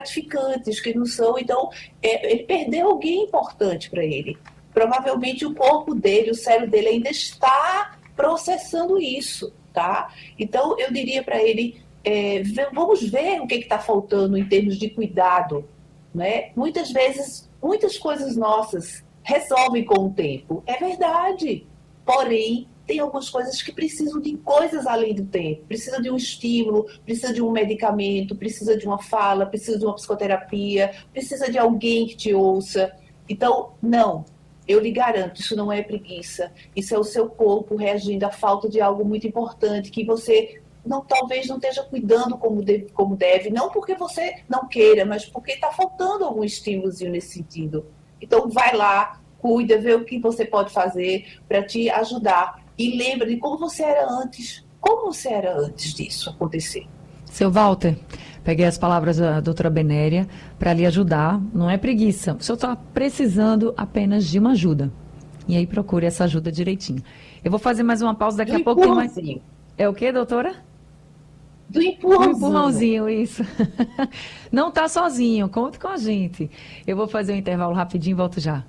gratificantes, que não são. Então, ele perdeu alguém importante para ele. Provavelmente o corpo dele, o cérebro dele ainda está processando isso, tá? Então, eu diria para ele, vamos ver o que está faltando em termos de cuidado, né? Muitas vezes, muitas coisas nossas resolvem com o tempo. É verdade. Porém, tem algumas coisas que precisam de coisas além do tempo. Precisa de um estímulo, precisa de um medicamento, precisa de uma fala, precisa de uma psicoterapia, precisa de alguém que te ouça. Então, não, eu lhe garanto, isso não é preguiça. Isso é o seu corpo reagindo à falta de algo muito importante que você talvez não esteja cuidando como deve. Não porque você não queira, mas porque está faltando algum estímulozinho nesse sentido. Então, vai lá, cuida, vê o que você pode fazer para te ajudar. E lembra de como você era antes. Como você era antes disso acontecer. Seu Walter, peguei as palavras da doutora Benéria para lhe ajudar. Não é preguiça. O senhor está precisando apenas de uma ajuda. E aí procure essa ajuda direitinho. Eu vou fazer mais uma pausa daqui a pouco. Tem mais... É o quê, doutora? Do empurrãozinho. Do empurrãozinho, isso. Não está sozinho, conte com a gente. Eu vou fazer um intervalo rapidinho e volto já.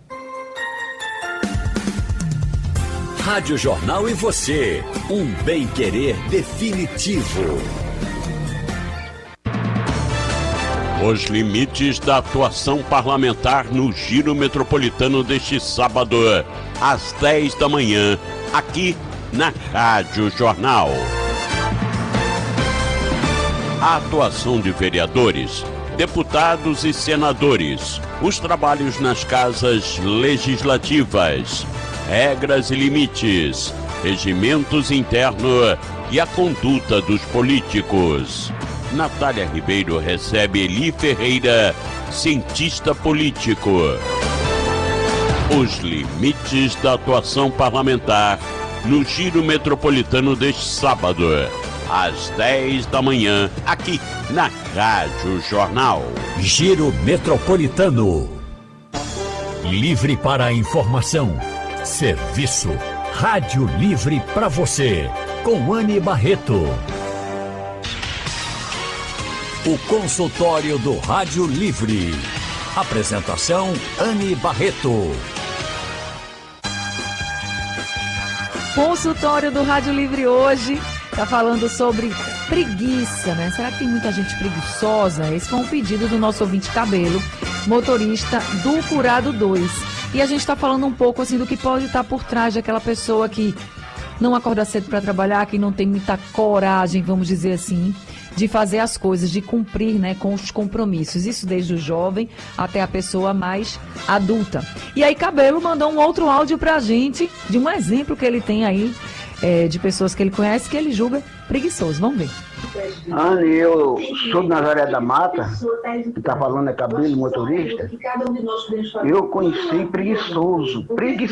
Rádio Jornal e você, um bem-querer definitivo. Os limites da atuação parlamentar no Giro Metropolitano deste sábado, às 10 da manhã, aqui na Rádio Jornal. A atuação de vereadores, deputados e senadores, os trabalhos nas casas legislativas, regras e limites, regimentos internos e a conduta dos políticos. Natália Ribeiro recebe Eli Ferreira, cientista político. Os limites da atuação parlamentar no Giro Metropolitano deste sábado, às 10 da manhã, aqui na Rádio Jornal. Giro Metropolitano. Livre para a informação. Serviço. Rádio Livre para você. Com Anne Barreto. O consultório do Rádio Livre. Apresentação Anne Barreto. Consultório do Rádio Livre hoje está falando sobre preguiça, né? Será que tem muita gente preguiçosa? Esse foi um pedido do nosso ouvinte Cabelo, motorista do Curado 2. E a gente está falando um pouco assim do que pode estar por trás daquela pessoa que não acorda cedo para trabalhar, que não tem muita coragem, vamos dizer assim, de fazer as coisas, de cumprir, né, com os compromissos. Isso desde o jovem até a pessoa mais adulta. E aí Cabelo mandou um outro áudio para a gente de um exemplo que ele tem aí de pessoas que ele conhece que ele julga preguiçoso. Vamos ver. Anne, eu sou de Nazaré da Mata, que está falando é Cabelo, motorista. Eu conheci preguiçoso.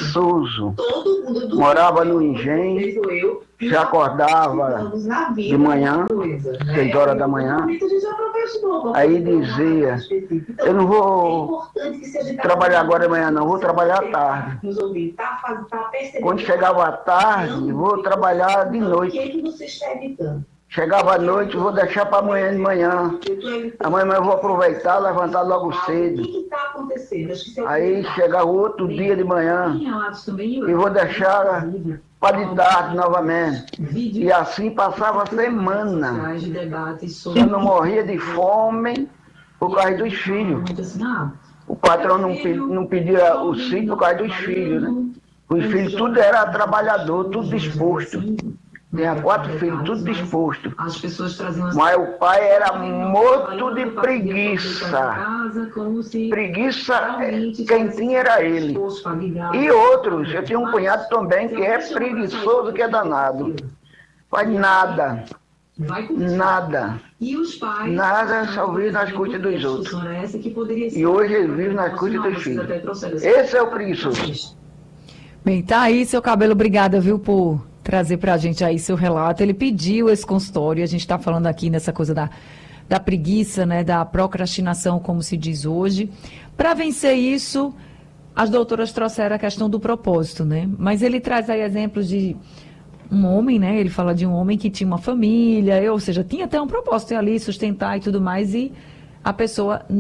Morava no Engenho, já acordava de manhã, 6 horas da manhã. Aí dizia, eu não vou trabalhar agora de manhã não, vou trabalhar à tarde. Quando chegava à tarde, vou trabalhar de noite. Chegava à noite, vou deixar para amanhã de manhã. Amanhã eu vou aproveitar, levantar logo cedo. Aí chegava outro dia de manhã e vou deixar para de tarde novamente. E assim passava a semana. Eu não morria de fome por causa dos filhos. O patrão não pedia o filho por causa dos filhos, né? Os filhos tudo era trabalhador, tudo disposto. Tinha 4 filhos, tudo disposto. Mas o pai era morto de preguiça. Preguiça, quem tinha era ele. E outros, eu tinha um cunhado também que é preguiçoso, que é danado. Faz nada. Nada. Só vive nas custas dos outros. E hoje ele vive nas custas dos filhos. Esse é o preguiçoso. Bem, tá aí, seu Cabelo, obrigada, viu, por trazer pra gente aí seu relato. Ele pediu esse consultório, a gente tá falando aqui nessa coisa da preguiça, né, da procrastinação, como se diz hoje. Para vencer isso, as doutoras trouxeram a questão do propósito, né? Mas ele traz aí exemplos de um homem, né? Ele fala de um homem que tinha uma família, ou seja, tinha até um propósito ali, sustentar e tudo mais, e a pessoa